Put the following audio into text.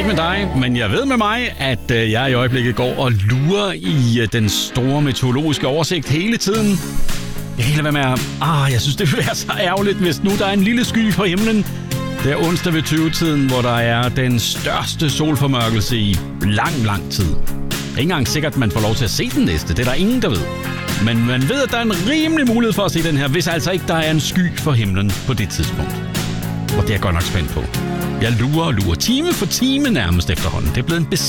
med dig, men jeg ved med mig, at jeg i øjeblikket går og lurer i den store meteorologiske oversigt hele tiden. Jeg kan ikke lade være med jeg synes, det vil være så ærgerligt, hvis nu der er en lille sky på himlen. Det er onsdag ved 20-tiden, hvor der er den største solformørkelse i lang tid. Det er ikke engang sikkert, at man får lov til at se den næste. Det er der ingen, der ved. Men man ved, at der er en rimelig mulighed for at se den her, hvis altså ikke der er en sky for himlen på det tidspunkt. Og det er jeg godt nok spændt på. Jeg lurer time for time nærmest efterhånden. Det er blevet en